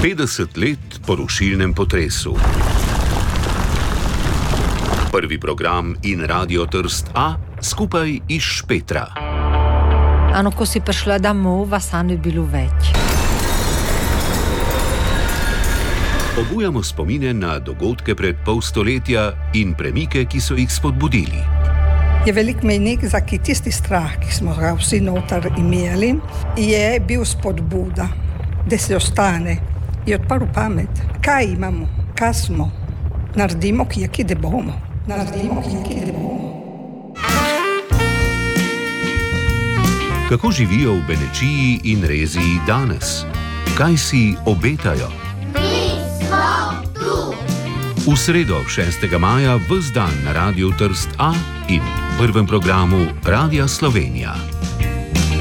50 let po rušilnem potresu. Prvi program in Radio Trst A skupaj iz Špetra. Ano, ko si prišla domov, vas ni bilo več. Obujamo spomine na dogodke pred pol stoletja in premike, ki so jih spodbudili. Je velik mejnik za tisti strah, ki smo ga vsi noter imeli, je bil spodbuda, da se ostane. Je odprl pamet. Kaj imamo? Kaj smo? Naredimo, kje da bomo. Kako živijo v Benečiji in Reziji danes? Kaj si obetajo? V sredo 6. maja ves dan na Radiu Trst A in prvem programu Radia Slovenija.